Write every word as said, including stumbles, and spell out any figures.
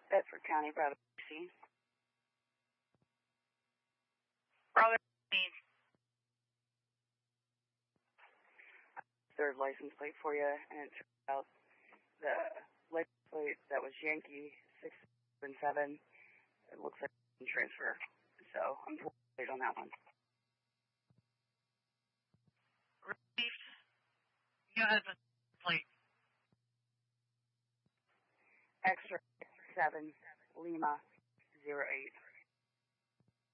Bedford County, Brother C. Brother C. Third license plate for you, and it turns out the license plate that was Yankee six seven seven, it looks like a transfer. So I'm late on that one. Received. You have a plate. Extra seven Lima zero eight.